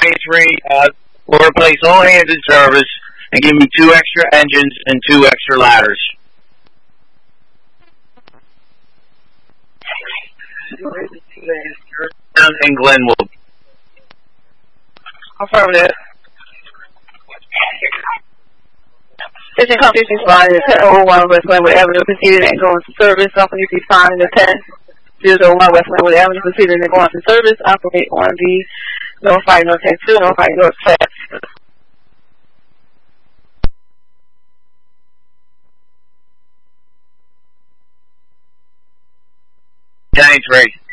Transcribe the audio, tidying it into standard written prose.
will replace all hands in service and give me 2 extra engines and 2 extra ladders. In Glenwood. Affirmative. Station competition line is 1001 West Glenwood Avenue, proceeding and going to service. Company responding to 1001 West Glenwood Avenue, proceeding and going to service. Operate on the no fight, no 10-2, no fight, no class. Giants ready.